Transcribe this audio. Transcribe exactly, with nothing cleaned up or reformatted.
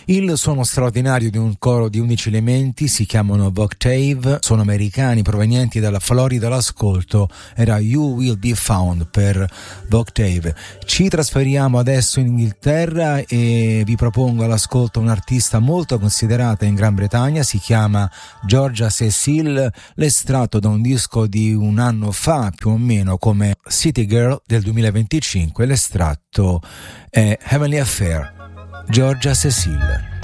Il suono straordinario di un coro di undici elementi, si chiamano Voctave, sono americani provenienti dalla Florida. L'ascolto era You Will Be Found per Voctave. Ci trasferiamo adesso in Inghilterra e vi propongo all'ascolto un'artista molto considerata in Gran Bretagna, si chiama Georgia Cecile, l'estratto da un disco di un anno fa più o meno come City Girl del duemilaventicinque, l'estratto è Heavenly Affair. Georgia Cecile.